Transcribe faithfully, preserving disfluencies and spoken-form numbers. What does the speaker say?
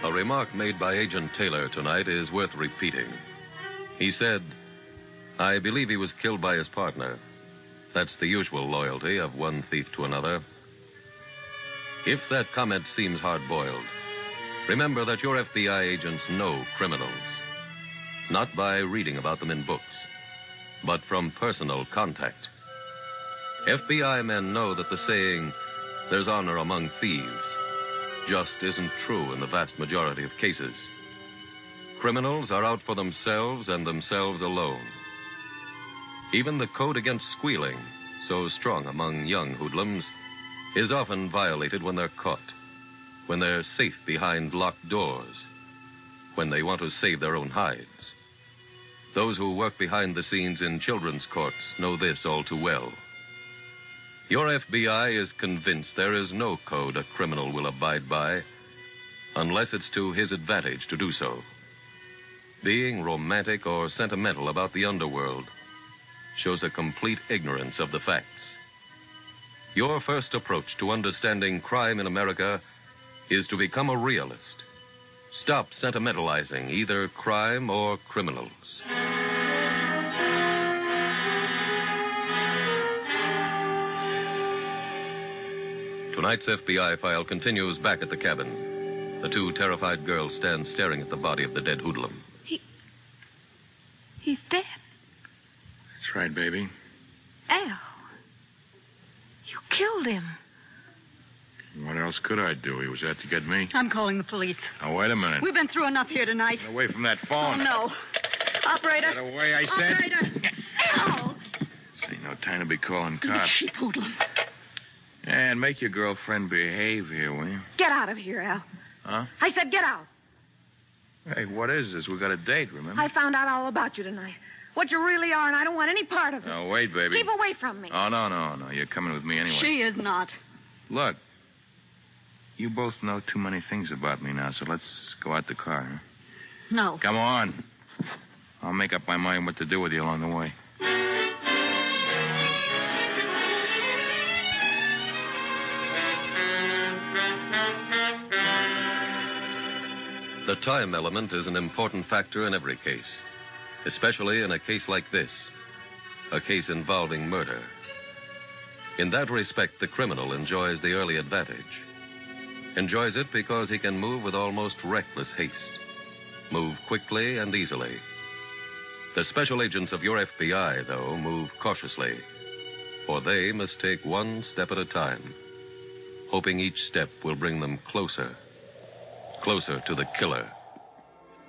A remark made by Agent Taylor tonight is worth repeating. He said, "I believe he was killed by his partner." That's the usual loyalty of one thief to another. If that comment seems hard-boiled, remember that your F B I agents know criminals. Not by reading about them in books, but from personal contact. F B I men know that the saying, "there's honor among thieves," just isn't true in the vast majority of cases. Criminals are out for themselves and themselves alone. Even the code against squealing, so strong among young hoodlums, is often violated when they're caught, when they're safe behind locked doors, when they want to save their own hides. Those who work behind the scenes in children's courts know this all too well. Your F B I is convinced there is no code a criminal will abide by unless it's to his advantage to do so. Being romantic or sentimental about the underworld shows a complete ignorance of the facts. Your first approach to understanding crime in America is to become a realist. Stop sentimentalizing either crime or criminals. Tonight's F B I file continues back at the cabin. The two terrified girls stand staring at the body of the dead hoodlum. He... He's dead. That's right, baby. Al, you killed him. What else could I do? He was out to get me. I'm calling the police. Now, wait a minute. We've been through enough here tonight. Get away from that phone. Oh, no. Operator. Get away, I said. Operator. Al! This ain't no time to be calling The cops. sheep hoodlum. And make your girlfriend behave here, will you? Get out of here, Al. Huh? I said get out. Hey, what is this? We got a date, remember? I found out all about you tonight. What you really are, and I don't want any part of it. Now, wait, baby. Keep away from me. Oh, no, no, no. You're coming with me anyway. She is not. Look, you both know too many things about me now, so let's go out the car, huh? No. Come on. I'll make up my mind what to do with you along the way. The time element is an important factor in every case, especially in a case like this, a case involving murder. In that respect, the criminal enjoys the early advantage. Enjoys it because he can move with almost reckless haste, move quickly and easily. The special agents of your F B I, though, move cautiously, for they must take one step at a time, hoping each step will bring them closer, closer to the killer.